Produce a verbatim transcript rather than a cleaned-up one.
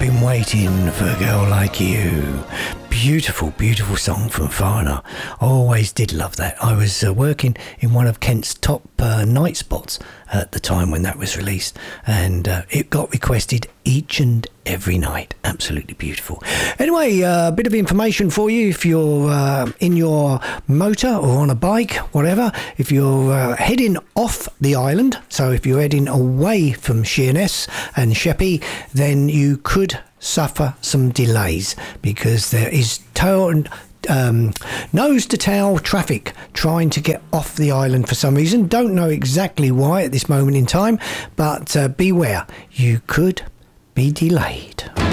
been waiting for a girl like you. Beautiful, beautiful song from Foreigner. I always did love that. I was uh, working in one of Kent's top uh, night spots at the time when that was released, and uh, it got requested each and every night. Absolutely beautiful. Anyway, a uh, bit of information for you if you're uh, in your motor or on a bike, whatever. If you're uh, heading off the island, so if you're heading away from Sheerness and Sheppey, then you could suffer some delays because there is to- um, nose-to-tail traffic trying to get off the island for some reason. Don't know exactly why at this moment in time, but uh, beware, you could be delayed.